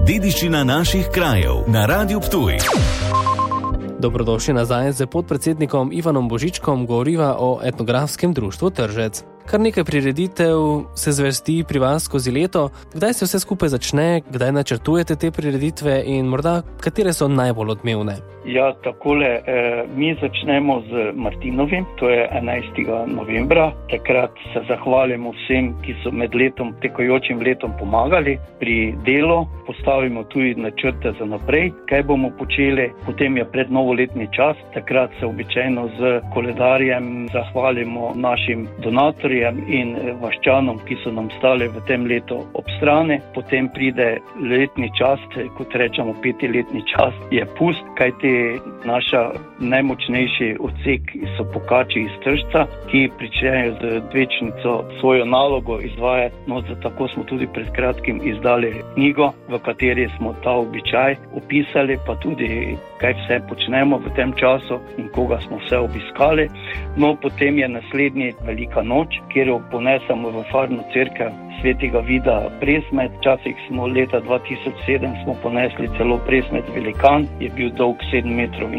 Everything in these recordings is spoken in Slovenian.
Dediščina naših krajev na Radiu Ptuj. Dobrodošli nazaj, z podpredsednikom Ivanom Božičkom govoriva o etnografskem društvu Tržec. Kar nekaj prireditev se zvrsti pri vas skozi leto. Kdaj se vse skupaj začne, kdaj načrtujete te prireditve in morda katere so najbolj odmevne? Ja, takole, mi začnemo z Martinovim, to je 11. novembra. Takrat se zahvalimo vsem, ki so med tekojočim letom pomagali pri delu. Postavimo tudi načrte za naprej, kaj bomo počeli. Potem je prednovoletni čas, takrat se običajno z koledarjem zahvalimo našim donatorjem in vaščanom, ki so nam stali v tem letu ob strani. Potem pride letni čas, kot rečemo 5-letni čas, je pust, kajti naša najmočnejši odsek so pokači iz Tržca, ki pričnejo z dvečnico svojo nalogo izvajati. No, zato smo tudi pred kratkim izdali knjigo, v kateri smo ta običaj opisali, pa tudi kaj vse počnemo v tem času in koga smo vse obiskali. No, potem je naslednji Velika noč, kjer jo ponesemo v farno cerkev Svetega Vida Presmet. Včasih smo leta 2007 smo ponesli celo Presmet Velikan, je bil dolg 7,5 metrov.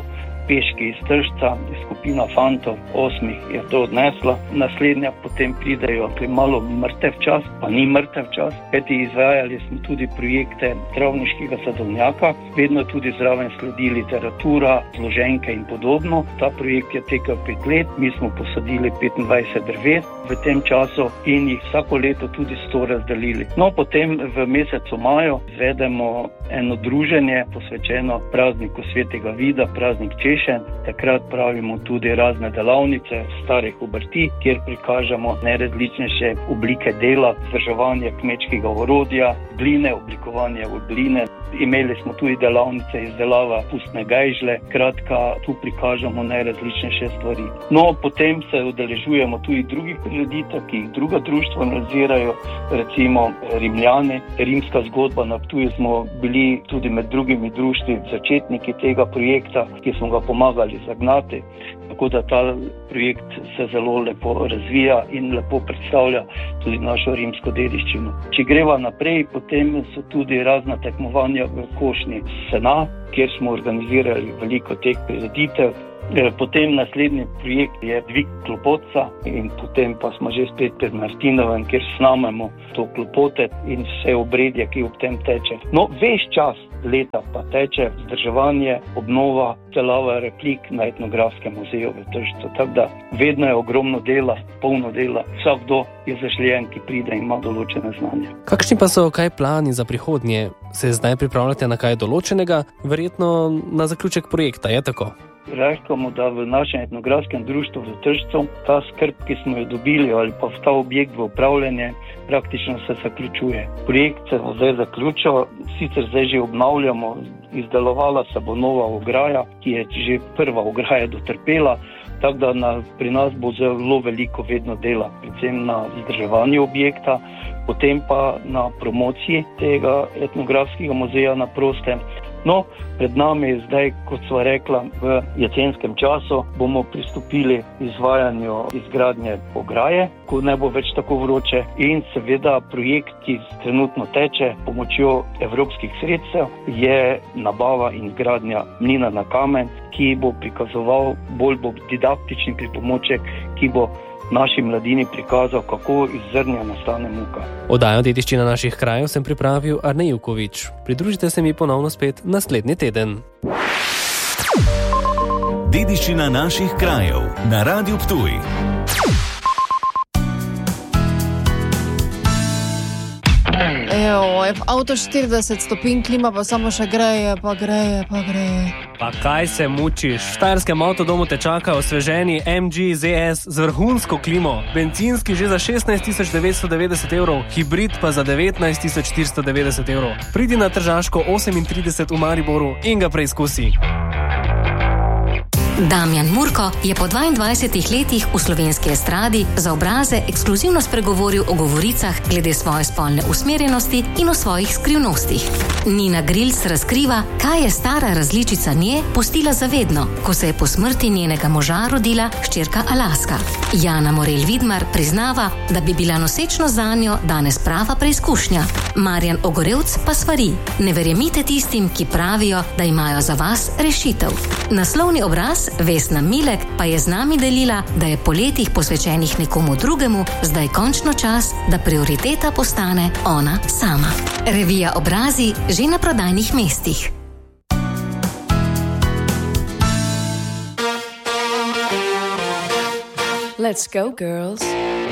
Peški iz Tržca, skupina fantov 8 je to odnesla. Naslednja potem pridejo malo mrtev čas, pa ni mrtev čas, kajti izvajali smo tudi projekte travniškega sadovnjaka, vedno tudi zraven sledi literatura, zloženke in podobno. Ta projekt je tekel 5 let, mi smo posadili 25 dreves v tem času in jih vsako leto tudi 100 razdelili. No, potem v mesecu maju izvedemo eno druženje posvečeno prazniku Svetega Vida, praznik Češen. Takrat pravimo tudi razne delavnice starih obrti, kjer prikažemo najrazličnejše oblike dela, vzdrževanje kmečkega orodja, gline, oblikovanje gline. Imeli smo tudi delavnice izdelava pustne gajžle, kratka, tu prikažemo najrazličnejše stvari. No, potem se udeležujemo tudi drugih prireditev, ki jih druga društva nadzirajo, recimo Rimljani, rimska zgodba. Na Ptuju smo bili tudi med drugimi društvi začetniki tega projekta, ki smo ga pomagali zagnati, tako da ta projekt se zelo lepo razvija in lepo predstavlja tudi našo rimsko dediščino. Če greva naprej, potem so tudi razna tekmovanja v košnji sena, kjer smo organizirali veliko teh prireditev. Potem naslednji projekt je dvig klopotca in potem pa smo že spet pred Martinovem, kjer snamemo to klopote in vse obredje, ki ob tem teče. No, ves čas leta pa teče vzdrževanje, obnova, celava replik na etnografskem muzeju v Tržcu. Tako da vedno je ogromno dela, polno dela. Vsakdo je zaželjen, ki pride in ima določene znanja. Kakšni pa so kaj plani za prihodnje? Se zdaj pripravljate na kaj določenega? Verjetno na zaključek projekta, je tako? Rečemo, da v našem etnografskem društvu v Tržcu ta skrb, ki smo jo dobili ali pa ta objekt v upravljanje, praktično se zaključuje. Projekt se bo zdaj zaključil, sicer zdaj že obnavljamo, izdelovala se bo nova ograja, ki je že prva ograja dotrpela, tako da pri nas bo zelo veliko vedno dela, predvsem na vzdrževanju objekta, potem pa na promociji tega etnografskega muzeja na prostem. No, pred nami zdaj, kot sva rekla, v jesenskem času bomo pristopili izvajanju izgradnje ograje, ko ne bo več tako vroče, in seveda projekt, ki trenutno teče pomočjo evropskih sredstev, je nabava in izgradnja mlina na kamen, ki bo prikazoval bolj didaktični pripomoček, ki bo naši mladini prikazal, kako iz zrnja nastane muka. Oddajo Dediščina naših krajev sem pripravil Arne Ivković. Pridružite se mi ponovno spet naslednji teden. Dediščina naših krajev na Radiu Ptuj. Avto 40 stopinj, klima pa samo še greje. Pa kaj se mučiš? V štajerskem avtodomu te čaka osveženi MG ZS z vrhunsko klimo, bencinski že za 16.990 evrov, hibrid pa za 19.490 evrov. Pridi na Tržaško 38 v Mariboru in ga preizkusi. Damjan Murko je po 22 letih v slovenski estradi za Obraze ekskluzivno spregovoril o govoricah glede svoje spolne usmerjenosti in o svojih skrivnostih. Nina Grilc razkriva, kaj je stara različica nje pustila zavedno, ko se je po smrti njenega moža rodila hčerka Alaska. Jana Morel Vidmar priznava, da bi bila nosečnost zanjo danes prava preizkušnja. Marjan Ogorevc pa svari: ne verjemite tistim, ki pravijo, da imajo za vas rešitev. Naslovni obraz Vesna Milek pa je z nami delila, da je po letih posvečenih nekomu drugemu zdaj končno čas, da prioriteta postane ona sama. Revija Obrazi že na prodajnih mestih. Let's go, girls.